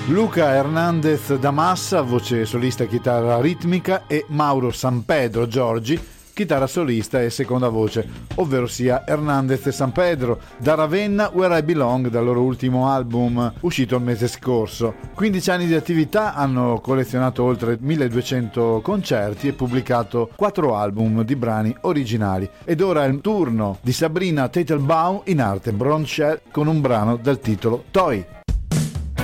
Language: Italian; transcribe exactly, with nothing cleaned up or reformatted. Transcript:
Luca Hernandez da Massa, voce solista e chitarra ritmica, e Mauro San Pedro Giorgi, chitarra solista e seconda voce, ovvero sia Hernandez e San Pedro, da Ravenna, Where I Belong, dal loro ultimo album uscito il mese scorso. quindici anni di attività, hanno collezionato oltre milleduecento concerti e pubblicato quattro album di brani originali. Ed ora è il turno di Sabrina Teitelbaum in arte bronze con un brano dal titolo Toy.